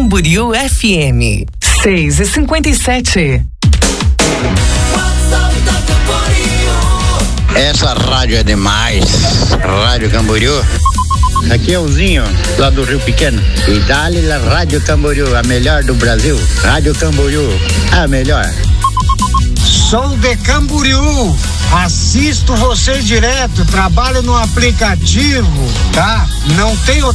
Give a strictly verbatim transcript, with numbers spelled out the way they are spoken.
Camboriú F M, seis e cinquenta e sete. Essa rádio é demais. Rádio Camboriú. Aqui é o Zinho, lá do Rio Pequeno. E dá-lhe la Rádio Camboriú, a melhor do Brasil. Rádio Camboriú, a melhor. Sou de Camboriú. Assisto você direto. Trabalho no aplicativo, tá? Não tenho